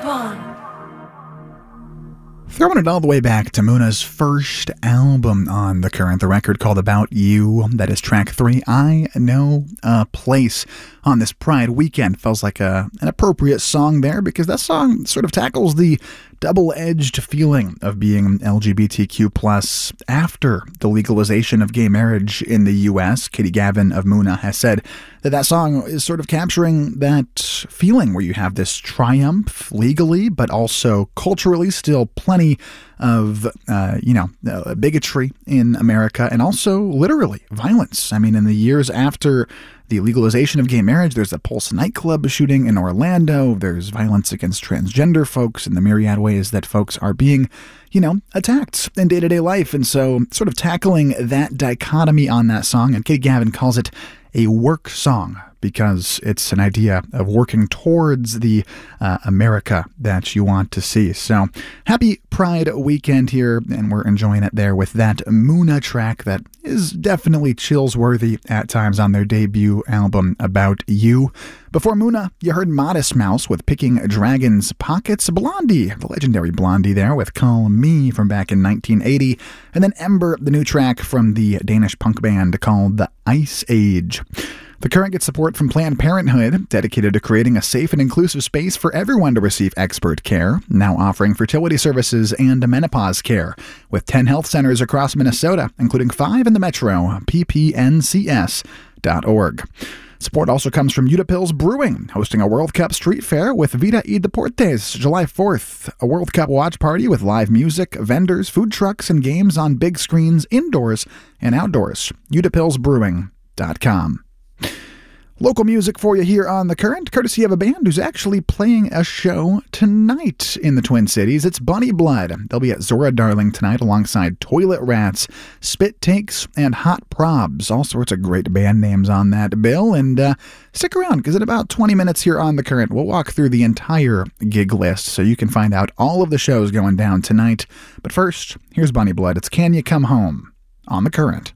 Upon. Throwing it all the way back to Muna's first album on The Current, the record called About You. That is track 3, I Know a Place. On this Pride weekend, feels like an appropriate song there, because that song sort of tackles the double-edged feeling of being LGBTQ+ after the legalization of gay marriage in the U.S. Katie Gavin of Muna has said that song is sort of capturing that feeling where you have this triumph legally, but also culturally still plenty of, bigotry in America, and also literally violence. I mean, in the years after the legalization of gay marriage, there's a Pulse nightclub shooting in Orlando. There's violence against transgender folks in the myriad ways that folks are being, attacked in day-to-day life. And so sort of tackling that dichotomy on that song, and Katie Gavin calls it a work song, because it's an idea of working towards the America that you want to see. So happy Pride weekend here, and we're enjoying it there with that Muna track that is definitely chills-worthy at times on their debut album, About You. Before Muna, you heard Modest Mouse with Picking Dragon's Pockets, Blondie, the legendary Blondie there with Call Me from back in 1980, and then Ember, the new track from the Danish punk band called The Ice Age. The Current gets support from Planned Parenthood, dedicated to creating a safe and inclusive space for everyone to receive expert care, now offering fertility services and menopause care, with 10 health centers across Minnesota, including 5 in the metro, ppncs.org. Support also comes from Utapils Brewing, hosting a World Cup street fair with Vida y Deportes, July 4th, a World Cup watch party with live music, vendors, food trucks, and games on big screens indoors and outdoors. Utapilsbrewing.com. Local music for you here on The Current, courtesy of a band who's actually playing a show tonight in the Twin Cities. It's Bunny Blood. They'll be at Zora Darling tonight alongside Toilet Rats, Spit Takes, and Hot Probs. All sorts of great band names on that bill. And stick around, because in about 20 minutes here on The Current, we'll walk through the entire gig list so you can find out all of the shows going down tonight. But first, here's Bunny Blood. It's Can You Come Home on The Current.